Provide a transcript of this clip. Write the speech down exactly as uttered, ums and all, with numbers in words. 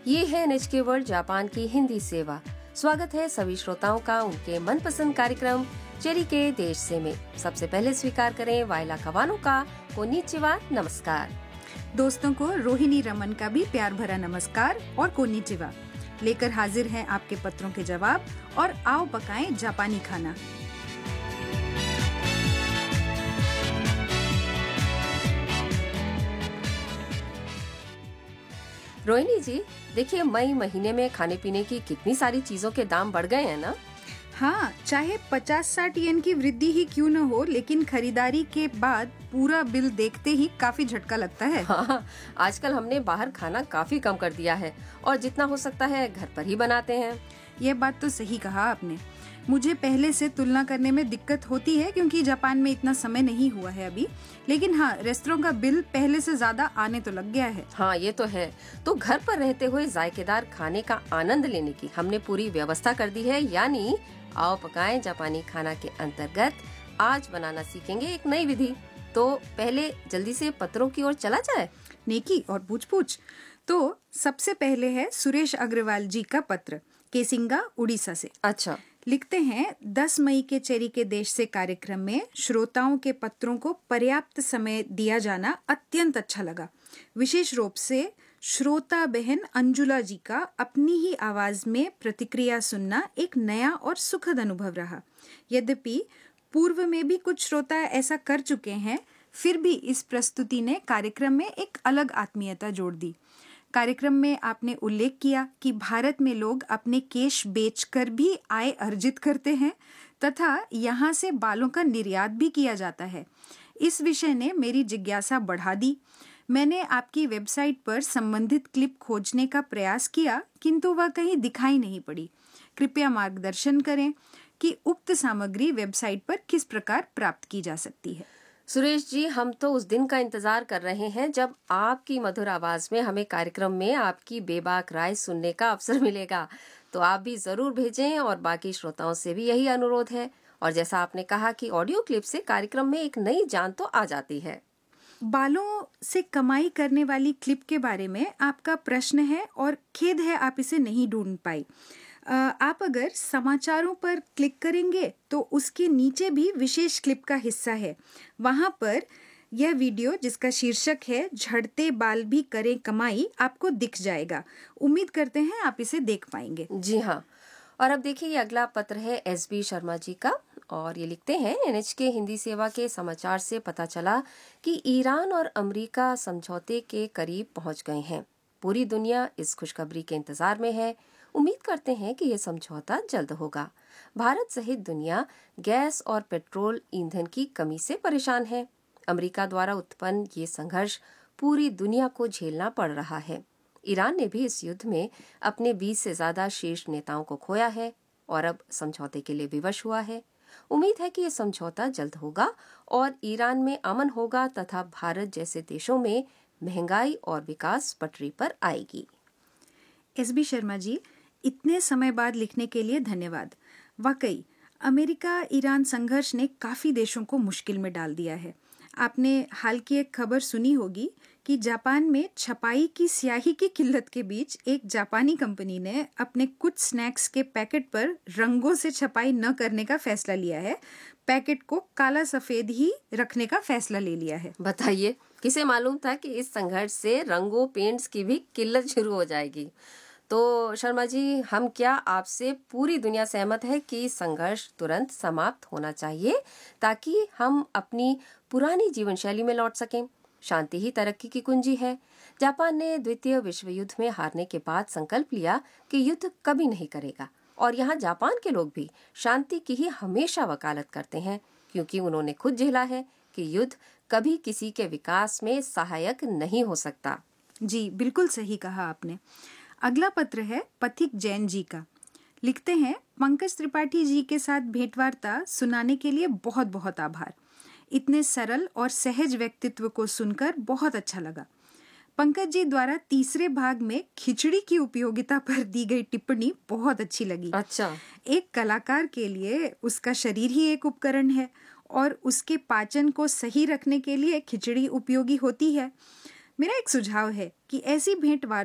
ये है NHK world Japan की हिंदी सेवा। स्वागत है सभी श्रोताओं का उनके मनपसंद कार्यक्रम चेरी के देश से में। सबसे पहले स्वीकार करें वायला कवानो का कोनिचिवा, नमस्कार। दोस्तों को रोहिणी रमन का भी प्यार भरा नमस्कार और कोनिचिवा। लेकर हाजिर हैं आपके पत्रों के जवाब और आओ पकाएं जापानी खाना। रोहिणी जी, देखिए मई महीने में खाने पीने की कितनी सारी चीजों के दाम बढ़ गए हैं ना। हाँ, चाहे पचास साठ येन की वृद्धि ही क्यों न हो, लेकिन खरीदारी के बाद पूरा बिल देखते ही काफी झटका लगता है। हाँ, आजकल हमने बाहर खाना काफी कम कर दिया है और जितना हो सकता है घर पर ही बनाते हैं। ये बात तो सही कहा आपने। मुझे पहले से तुलना करने में दिक्कत होती है क्योंकि जापान में इतना समय नहीं हुआ है अभी, लेकिन हाँ, रेस्टोरेंट का बिल पहले से ज्यादा आने तो लग गया है। हाँ, ये तो है। तो घर पर रहते हुए जायकेदार खाने का आनंद लेने की हमने पूरी व्यवस्था कर दी है, यानी आओ पकाएं जापानी खाना के अंतर्गत आज बनाना सीखेंगे एक नई विधि। तो पहले जल्दी से पत्रों की ओर चला जाए। नेकी और पूछ पूछ। तो सबसे पहले है सुरेश अग्रवाल जी का पत्र, केसिंगा, उड़ीसा से। अच्छा। लिखते हैं, दस मई के चेरी के देश से कार्यक्रम में श्रोताओं के पत्रों को पर्याप्त समय दिया जाना अत्यंत अच्छा लगा। विशेष रूप से श्रोता बहन अंजुला जी का अपनी ही आवाज में प्रतिक्रिया सुनना एक नया और सुखद अनुभव रहा। यद्यपि पूर्व में भी कुछ श्रोता ऐसा कर चुके हैं, फिर भी इस प्रस्तुति ने कार्यक्रम में एक अलग आत्मीयता जोड़ दी। कार्यक्रम में आपने उल्लेख किया कि भारत में लोग अपने केश बेचकर भी आय अर्जित करते हैं तथा यहाँ से बालों का निर्यात भी किया जाता है। इस विषय ने मेरी जिज्ञासा बढ़ा दी। मैंने आपकी वेबसाइट पर संबंधित क्लिप खोजने का प्रयास किया, किंतु वह कहीं दिखाई नहीं पड़ी। कृपया मार्गदर्शन करें कि उक्त सामग्री वेबसाइट पर किस प्रकार प्राप्त की जा सकती है। सुरेश जी, हम तो उस दिन का इंतजार कर रहे हैं जब आपकी मधुर आवाज में हमें कार्यक्रम में आपकी बेबाक राय सुनने का अवसर मिलेगा। तो आप भी जरूर भेजें और बाकी श्रोताओं से भी यही अनुरोध है। और जैसा आपने कहा कि ऑडियो क्लिप से कार्यक्रम में एक नई जान तो आ जाती है। बालों से कमाई करने वाली क्लिप के बारे में आपका प्रश्न है और खेद है आप इसे नहीं ढूंढ पाई। आप अगर समाचारों पर क्लिक करेंगे तो उसके नीचे भी विशेष क्लिप का हिस्सा है। वहां पर यह वीडियो जिसका शीर्षक है झड़ते बाल भी करें कमाई आपको दिख जाएगा। उम्मीद करते हैं आप इसे देख पाएंगे। जी हाँ। और अब देखिए, ये अगला पत्र है एस बी शर्मा जी का और ये लिखते हैं, एनएचके हिंदी सेवा के समाचार से पता चला कि ईरान और अमेरिका समझौते के करीब पहुंच गए हैं। पूरी दुनिया इस खुशखबरी के इंतजार में है। उम्मीद करते हैं कि यह समझौता जल्द होगा। भारत सहित दुनिया गैस और पेट्रोल ईंधन की कमी से परेशान है। अमेरिका द्वारा उत्पन्न ये संघर्ष पूरी दुनिया को झेलना पड़ रहा है। ईरान ने भी इस युद्ध में अपने बीस से ज्यादा शीर्ष नेताओं को खोया है और अब समझौते के लिए विवश हुआ है। उम्मीद है कि यह समझौता जल्द होगा और ईरान में अमन होगा तथा भारत जैसे देशों में महंगाई और विकास पटरी पर आएगी। एस बी शर्मा जी, इतने समय बाद लिखने के लिए धन्यवाद। वाकई अमेरिका ईरान संघर्ष ने काफी देशों को मुश्किल में डाल दिया है। आपने हाल की एक खबर सुनी होगी कि जापान में छपाई की स्याही की किल्लत के बीच एक जापानी कंपनी ने अपने कुछ स्नैक्स के पैकेट पर रंगों से छपाई न करने का फैसला लिया है। पैकेट को काला सफेद ही रखने का फैसला ले लिया है। बताइए, किसे मालूम था कि इस संघर्ष से रंगों पेंट्स की भी किल्लत शुरू हो जाएगी। तो शर्मा जी, हम क्या आपसे पूरी दुनिया सहमत है कि संघर्ष तुरंत समाप्त होना चाहिए ताकि हम अपनी पुरानी जीवन शैली में लौट सकें। शांति ही तरक्की की कुंजी है। जापान ने द्वितीय विश्व युद्ध में हारने के बाद संकल्प लिया कि युद्ध कभी नहीं करेगा और यहाँ जापान के लोग भी शांति की ही हमेशा वकालत करते हैं, क्योंकि उन्होंने खुद झेला है कि युद्ध कभी किसी के विकास में सहायक नहीं हो सकता। जी, बिल्कुल सही कहा आपने। अगला पत्र है पथिक जैन जी का। लिखते हैं, पंकज त्रिपाठी जी के साथ भेंटवार्ता सुनाने के लिए बहुत बहुत आभार। इतने सरल और सहज व्यक्तित्व को सुनकर बहुत अच्छा लगा। पंकज जी द्वारा तीसरे भाग में खिचड़ी की उपयोगिता पर दी गई टिप्पणी बहुत अच्छी लगी। अच्छा। एक कलाकार के लिए उसका शरीर ही एक उपकरण है और उसके पाचन को सही रखने के लिए खिचड़ी उपयोगी होती है। मेरा एक सुझाव है कि ऐसी भेंट